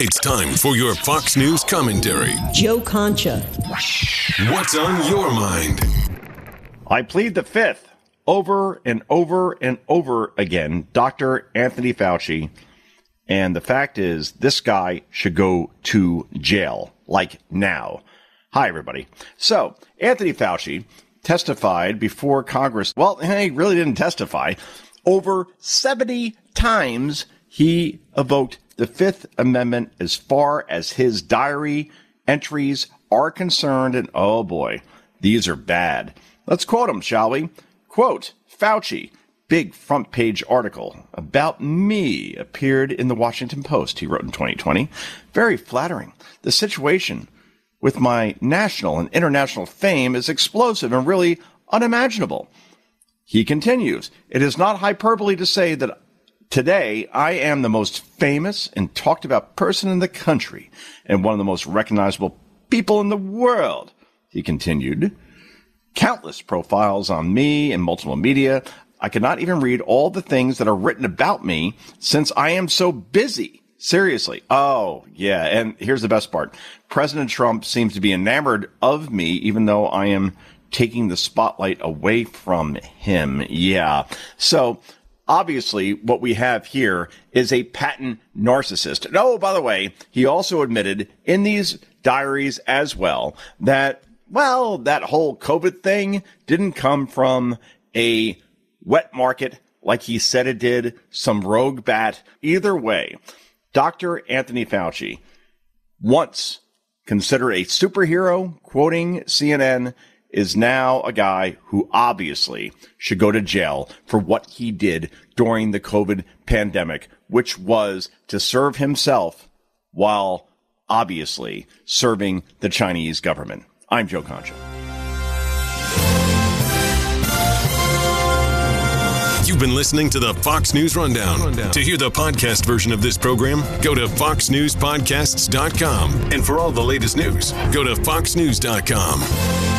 It's time for your Fox News commentary. Joe Concha. What's on your mind? I plead the fifth over and over and over again, Dr. Anthony Fauci. And the fact is, this guy should go to jail, like now. Hi, everybody. So, Anthony Fauci testified before Congress. Well, he really didn't testify. Over 70 times he evoked the Fifth Amendment as far as his diary entries are concerned. And oh boy, these are bad. Let's quote him, shall we? Quote, Fauci, big front page article about me appeared in the Washington Post, he wrote in 2020. Very flattering. The situation with my national and international fame is explosive and really unimaginable. He continues, it is not hyperbole to say that today I am the most famous and talked about person in the country and one of the most recognizable people in the world. He continued, countless profiles on me in multiple media. I cannot even read all the things that are written about me since I am so busy. Seriously. Oh, yeah. And here's the best part. President Trump seems to be enamored of me, even though I am taking the spotlight away from him. Yeah. So obviously what we have here is a patent narcissist. And oh, by the way, he also admitted in these diaries as well that, well, that whole COVID thing didn't come from a wet market like he said it did, some rogue bat. Either way, Dr. Anthony Fauci, once considered a superhero, quoting CNN, is now a guy who obviously should go to jail for what he did during the COVID pandemic, which was to serve himself while obviously serving the Chinese government. I'm Joe Concha. You've been listening to the Fox News Rundown. To hear the podcast version of this program, go to foxnewspodcasts.com. And for all the latest news, go to foxnews.com.